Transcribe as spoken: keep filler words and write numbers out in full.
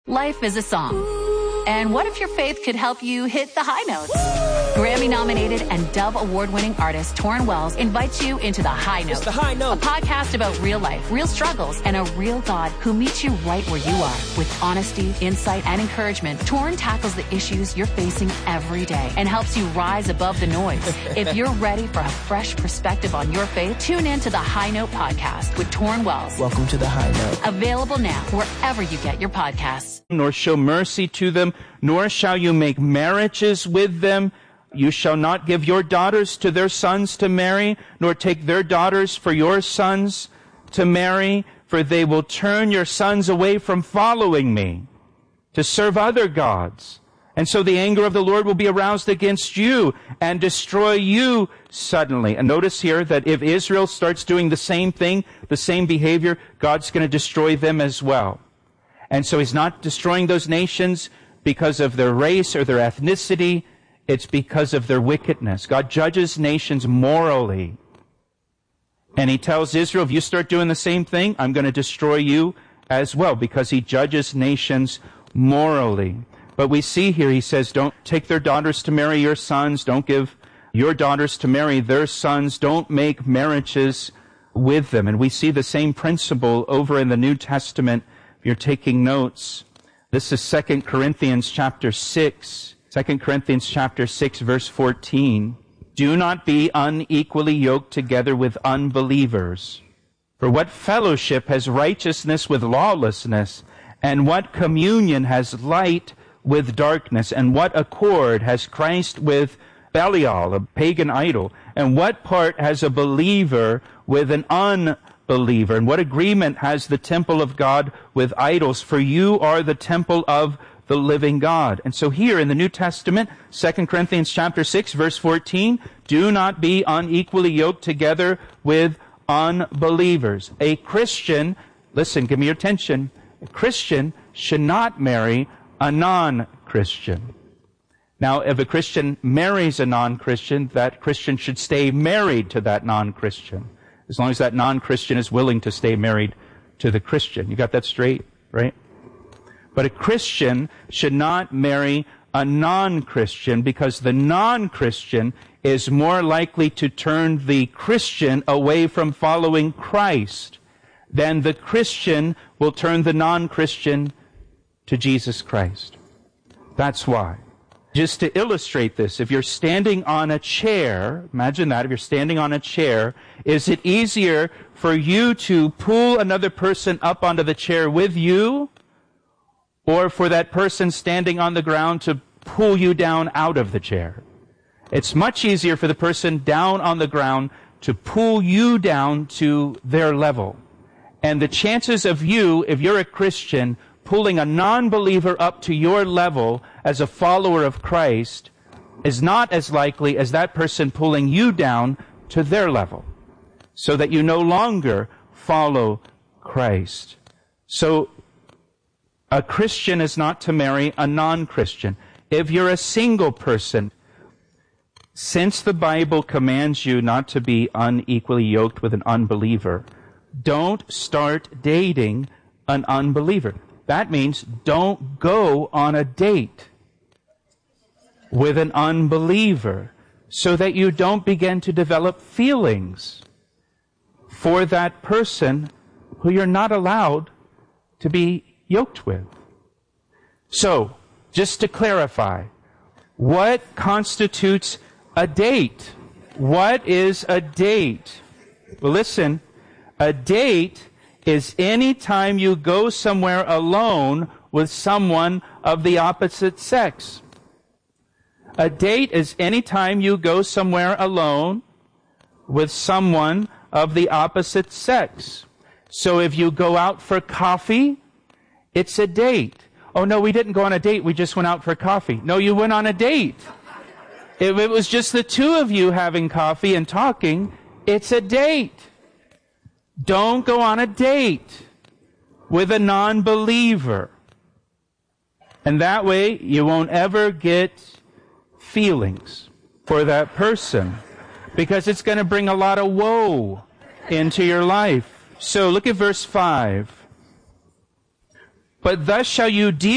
Life is a song. And what if your faith could help you hit the high notes? Grammy-nominated and Dove Award-winning artist Torrin Wells invites you into The High Note. It's The High Note. A podcast about real life, real struggles, and a real God who meets you right where you are. With honesty, insight, and encouragement, Torrin tackles the issues you're facing every day and helps you rise above the noise. If you're ready for a fresh perspective on your faith, tune in to The High Note podcast with Torrin Wells. Welcome to The High Note. Available now wherever you get your podcasts. Nor show mercy to them, nor shall you make marriages with them. You shall not give your daughters to their sons to marry, nor take their daughters for your sons to marry, for they will turn your sons away from following me to serve other gods. And so the anger of the Lord will be aroused against you and destroy you suddenly. And notice here that if Israel starts doing the same thing, the same behavior, God's going to destroy them as well. And so he's not destroying those nations because of their race or their ethnicity. It's because of their wickedness. God judges nations morally. And he tells Israel, if you start doing the same thing, I'm going to destroy you as well, because he judges nations morally. But we see here, he says, don't take their daughters to marry your sons. Don't give your daughters to marry their sons. Don't make marriages with them. And we see the same principle over in the New Testament. If you're taking notes, this is Second Corinthians chapter six. Second Corinthians chapter six, verse fourteen. Do not be unequally yoked together with unbelievers. For what fellowship has righteousness with lawlessness? And what communion has light with darkness? And what accord has Christ with Belial, a pagan idol? And what part has a believer with an unbeliever? And what agreement has the temple of God with idols? For you are the temple of the living God. And so here in the New Testament, Second Corinthians chapter six, verse fourteen, do not be unequally yoked together with unbelievers. A Christian, listen, give me your attention, a Christian should not marry a non-Christian. Now, if a Christian marries a non-Christian, that Christian should stay married to that non-Christian, as long as that non-Christian is willing to stay married to the Christian. You got that straight, right? But a Christian should not marry a non-Christian, because the non-Christian is more likely to turn the Christian away from following Christ than the Christian will turn the non-Christian to Jesus Christ. That's why. Just to illustrate this, if you're standing on a chair, imagine that, if you're standing on a chair, is it easier for you to pull another person up onto the chair with you, or for that person standing on the ground to pull you down out of the chair? It's much easier for the person down on the ground to pull you down to their level. And the chances of you, if you're a Christian, pulling a non-believer up to your level as a follower of Christ is not as likely as that person pulling you down to their level, so that you no longer follow Christ. So a Christian is not to marry a non-Christian. If you're a single person, since the Bible commands you not to be unequally yoked with an unbeliever, don't start dating an unbeliever. That means don't go on a date with an unbeliever, so that you don't begin to develop feelings for that person who you're not allowed to be yoked with. So, just to clarify, what constitutes a date? What is a date? Well, listen, a date is any time you go somewhere alone with someone of the opposite sex. A date is any time you go somewhere alone with someone of the opposite sex. So if you go out for coffee, it's a date. Oh, no, we didn't go on a date. We just went out for coffee. No, you went on a date. If it was just the two of you having coffee and talking, it's a date. Don't go on a date with a non-believer. And that way, you won't ever get feelings for that person, because it's going to bring a lot of woe into your life. So look at verse five. But thus shall you deal